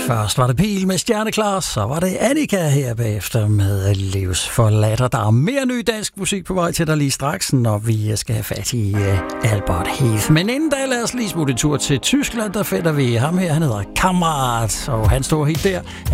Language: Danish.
Først var det Pil med Stjerneklar, så var det Annika her bagefter med Livsforladt. Der er mere ny dansk musik på vej til dig lige straks, når vi skal have fat i Albert Heath. Men inden da, lad os lige smutte en tur til Tyskland. Der finder vi ham her, han hedder Kammerat, og han står helt der.